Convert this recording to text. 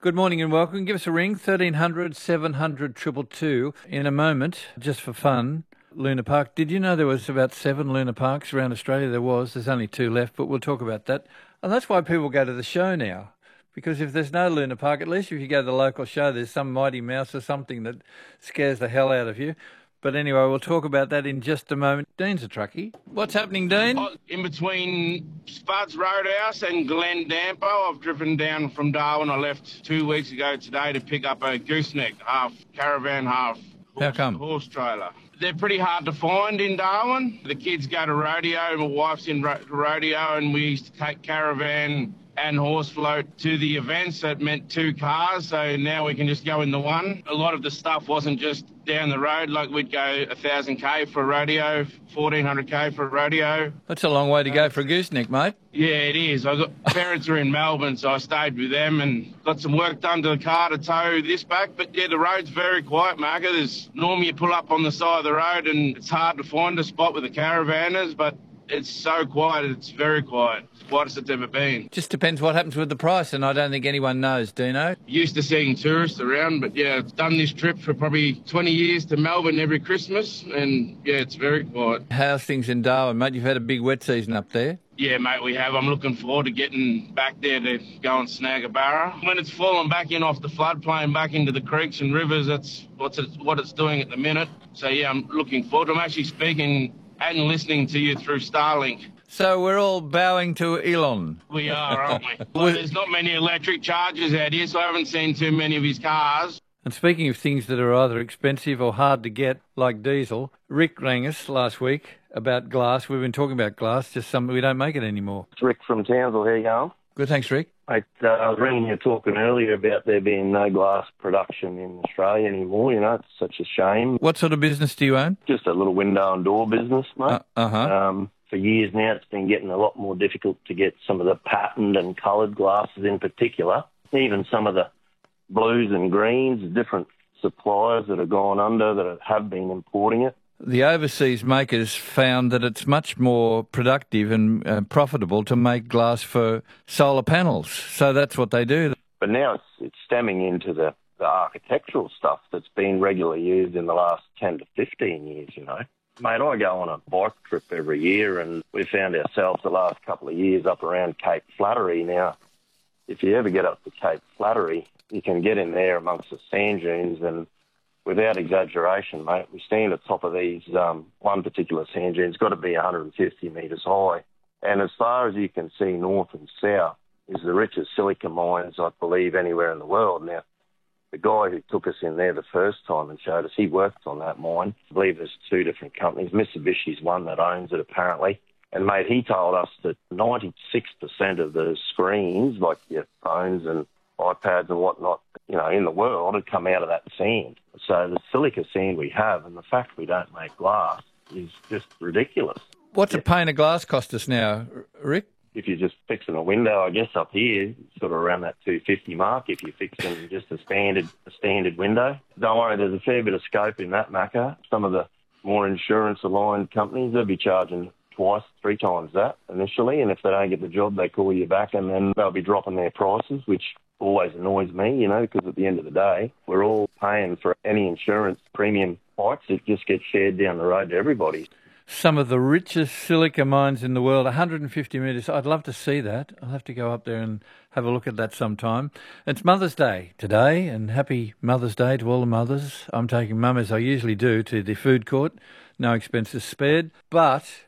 Good morning and welcome. Give us a ring, 1300 700 222. In a moment, just for fun, Luna Park. Did you know there was about 7 Luna Parks around Australia? There's only 2 left, but we'll talk about that. And that's why people go to the show now. Because if there's no Luna Park, at least if you go to the local show, there's some Mighty Mouse or something that scares the hell out of you. But anyway, we'll talk about that in just a moment. Dean's a truckie. What's happening, Dean? In between Spuds Roadhouse and Glen Dampo, I've driven down from Darwin. I left 2 weeks ago today to pick up a gooseneck, half caravan, half How come? horse trailer. They're pretty hard to find in Darwin. The kids go to rodeo, my wife's in rodeo, and we used to take caravan and horse float to the events. That meant 2 cars, so now we can just go in the one. A lot of the stuff wasn't just down the road, like we'd go 1,000k for a rodeo, 1,400k for a rodeo. That's a long way to go for a gooseneck, mate. Yeah, it is. Parents are in Melbourne, so I stayed with them and got some work done to the car to tow this back. But yeah, the road's very quiet, Marco. Normally you pull up on the side of the road and it's hard to find a spot with the caravanners, but it's so quiet. It's very quiet. It's quietest it's ever been. Just depends what happens with the price, and I don't think anyone knows, Dino. Used to seeing tourists around, but yeah, I've done this trip for probably 20 years to Melbourne every Christmas, and yeah, it's very quiet. How's things in Darwin, mate? You've had a big wet season up there. Yeah, mate, we have. I'm looking forward to getting back there to go and snag a barra. When it's falling back in off the floodplain, back into the creeks and rivers, that's what it's doing at the minute. So yeah, I'm looking forward. I'm actually speaking and listening to you through Starlink. So we're all bowing to Elon. We are, aren't we? Well, there's not many electric chargers out here, so I haven't seen too many of his cars. And speaking of things that are either expensive or hard to get, like diesel, Rick rang us last week about glass. We've been talking about glass, just something we don't make it anymore. It's Rick from Townsville. How you going? Good, thanks, Rick. Mate, I was ringing you talking earlier about there being no glass production in Australia anymore. You know, it's such a shame. What sort of business do you own? Just a little window and door business, mate. Uh-huh. For years now, it's been getting a lot more difficult to get some of the patterned and coloured glasses in particular. Even some of the blues and greens, different suppliers that have gone under that have been importing it. The overseas makers found that it's much more productive and profitable to make glass for solar panels. So that's what they do. But now it's stemming into the architectural stuff that's been regularly used in the last 10 to 15 years, you know. Mate, I go on a bike trip every year and we found ourselves the last couple of years up around Cape Flattery. Now, if you ever get up to Cape Flattery, you can get in there amongst the sand dunes and without exaggeration, mate, we stand at the top of these, one particular sand dune. It's got to be 150 metres high. And as far as you can see north and south is the richest silica mines, I believe, anywhere in the world. Now, the guy who took us in there the first time and showed us, he worked on that mine. I believe there's 2 different companies. Mitsubishi's one that owns it, apparently. And, mate, he told us that 96% of the screens, like your phones and iPads and whatnot, you know, in the world had come out of that sand. So the silica sand we have and the fact we don't make glass is just ridiculous. What's a pane of glass cost us now, Rick? If you're just fixing a window, I guess up here, sort of around that 250 mark, if you're fixing just a standard window. Don't worry, there's a fair bit of scope in that, Macca. Some of the more insurance-aligned companies, they'll be charging 2, 3 times that initially, and if they don't get the job, they call you back and then they'll be dropping their prices, which always annoys me, you know, because at the end of the day, we're all paying for any insurance premium hikes that just get shared down the road to everybody. Some of the richest silica mines in the world, 150 metres. I'd love to see that. I'll have to go up there and have a look at that sometime. It's Mother's Day today, and happy Mother's Day to all the mothers. I'm taking Mum, as I usually do, to the food court. No expenses spared. But